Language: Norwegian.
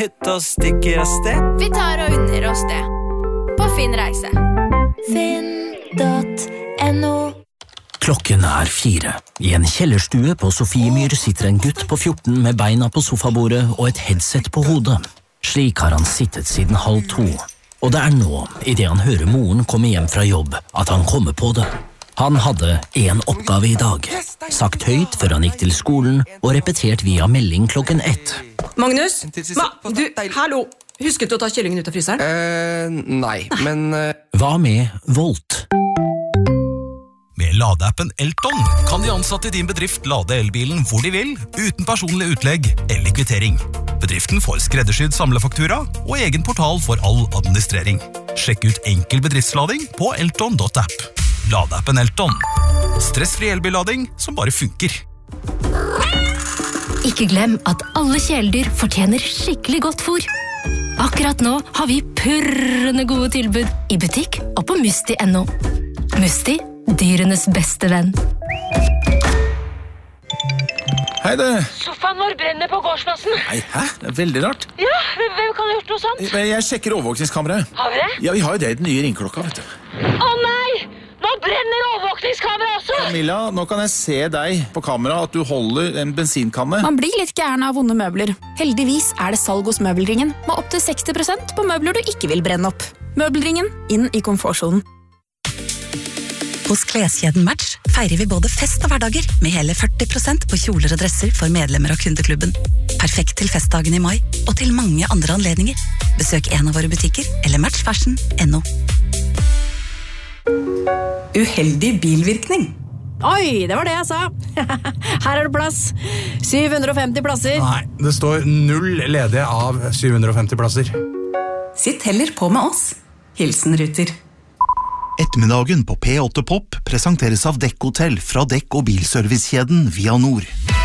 ut og stikker av sted. Vi tar og unner oss det. På Finn reise. Finn.no. Klokken 4. I en kjellerstue på Sofiemyr sitter en gutt på 14 med beina på sofabordet og et headset på hodet. Slik har han sittet siden 1:30. Og det nå, i det han hører moren komme hjem fra jobb, at han kommer på det. Han hadde en oppgave i dag. Sagt høyt før han gikk til skolen, og repetert via melding klokken 1. Magnus? Hallo! Husket du å ta kyllingen ut av fryseren? Nei, men... Hva med Volt? Med ladeappen Elton kan de ansatte i din bedrift lade elbilen hvor de vil, uten personlig utlegg eller kvittering. Bedriften får skreddersydd samlefaktura og egen portal for all administrering. Sjekk ut enkel bedriftslading på elton.app. Ladeappen Elton. Stressfri elbillading som bare funker. Ikke glem at alle kjæledyr fortjener skikkelig godt fôr. Akkurat nå har vi purrende gode tilbud i butikk og på Musti.no. Musti, dyrenes beste venn. Hei det. Sofaen vår brenner på gårdsplassen. Nei, hæ? Det veldig rart. Ja, hvem kan ha gjort noe sånt? Jeg sjekker overvåkningskameraet. Har vi det? Ja, vi har jo det i den nye ringklokka, vet du. Å nei! Nå brenner overvåkningskameraet også! Camilla, nå kan jeg se deg på kamera at du holder en bensinkanne. Man blir litt gæren av vonde møbler. Heldigvis det salg hos Møbelringen, med opp til 60% på møbler du ikke vil brenne opp. Møbelringen, inn i komfortsonen. Hos kleskjeden Match feirer vi både fest og hverdager med hele 40% på kjoler og dresser for medlemmer av kundeklubben. Perfekt til festdagen i mai og til mange andre anledninger. Besøk en av våre butikker eller matchfashion.no. Uheldig bilvirkning. Oi, det var det jeg sa. Her det plass. 750 plasser. Nei, det står 0 ledige av 750 plasser. Sitt heller på med oss. Hilsen Ruter. Ettermiddagen på P8 Pop presenteres av Dekk Hotel fra Dekk- og bilservicekjeden Via Nord.